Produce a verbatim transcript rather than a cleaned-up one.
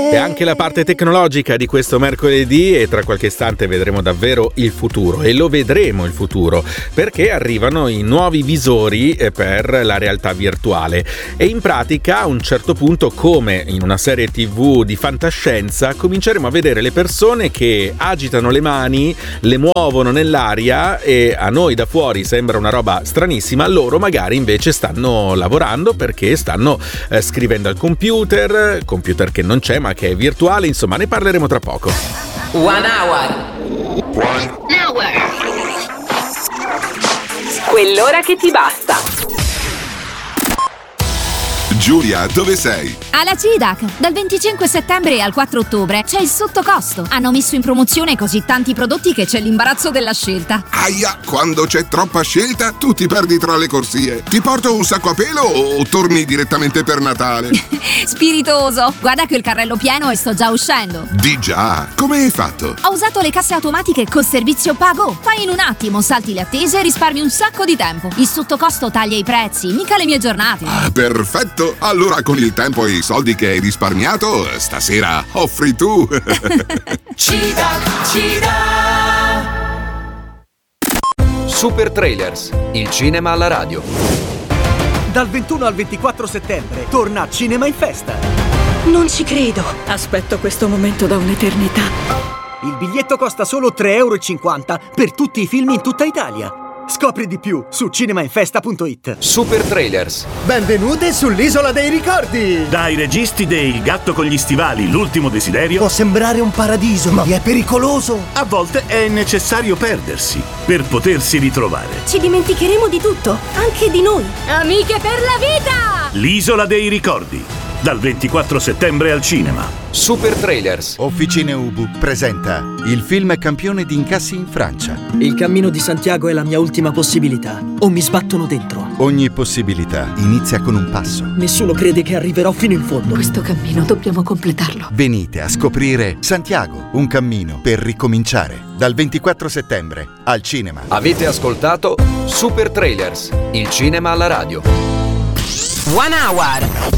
E anche la parte tecnologica di questo mercoledì, e tra qualche istante vedremo davvero il futuro, e lo vedremo il futuro, perché arrivano i nuovi visori per la realtà virtuale e in pratica a un certo punto, come in una serie tv di fantascienza, cominceremo a vedere le persone che agitano le mani, le muovono nell'aria e a noi da fuori sembra una roba stranissima, loro magari invece stanno lavorando perché stanno eh, scrivendo al computer, computer che non c'è ma che è virtuale, insomma ne parleremo tra poco. One hour. One hour. Quell'ora che ti basta. Giulia, dove sei? Alla C I D A C, dal venticinque settembre al quattro ottobre c'è il sottocosto. Hanno messo in promozione così tanti prodotti che c'è l'imbarazzo della scelta. Aia, quando c'è troppa scelta tu ti perdi tra le corsie. Ti porto un sacco a pelo o torni direttamente per Natale? Spiritoso, guarda che ho il carrello pieno e sto già uscendo. Di già, come hai fatto? Ho usato le casse automatiche col servizio Pago. Fai in un attimo, salti le attese e risparmi un sacco di tempo. Il sottocosto taglia i prezzi, mica le mie giornate. Ah, perfetto, allora con il tempo e i soldi che hai risparmiato, stasera offri tu. C I D A C, C I D A. Super Trailers, il cinema alla radio. Dal ventuno al ventiquattro settembre torna Cinema in Festa. Non ci credo. Aspetto questo momento da un'eternità. Il biglietto costa solo tre euro e cinquanta per tutti i film in tutta Italia. Scopri di più su cinemainfesta punto it. Super Trailers. Benvenuti sull'Isola dei Ricordi. Dai registi dei Il gatto con gli stivali, l'ultimo desiderio. Può sembrare un paradiso, ma è pericoloso. A volte è necessario perdersi per potersi ritrovare. Ci dimenticheremo di tutto, anche di noi. Amiche per la vita! L'Isola dei Ricordi, dal ventiquattro settembre al cinema. Super Trailers. Officine Ubu presenta il film campione di incassi in Francia. Il cammino di Santiago è la mia ultima possibilità. O mi sbattono dentro. Ogni possibilità inizia con un passo. Nessuno crede che arriverò fino in fondo. Questo cammino dobbiamo completarlo. Venite a scoprire Santiago, un cammino per ricominciare. Dal ventiquattro settembre al cinema. Avete ascoltato Super Trailers, il cinema alla radio. One hour.